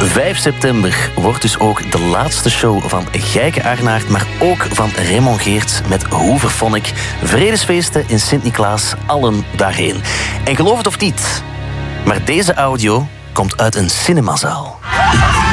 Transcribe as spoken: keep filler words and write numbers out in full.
vijf september wordt dus ook de laatste show van Gijke Arnaert, maar ook van Raymond Geerts met Hooverphonic. Vredesfeesten in Sint-Niklaas, allen daarheen. En geloof het of niet, maar deze audio komt uit een cinemazaal.